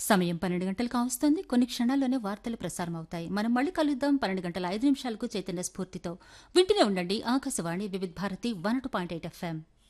సమయం 12 గంటలు కావస్తోంది. కొన్ని క్షణాల్లోనే వార్తలు ప్రసారమవుతాయి. మనం మళ్ళీ కలుద్దాం 12 గంటల 5 నిమిషాలకు చైతన్య స్ఫూర్తితో. వింటూనే ఉండండి ఆకాశవాణి వివిధ భారతి 102.8 FM.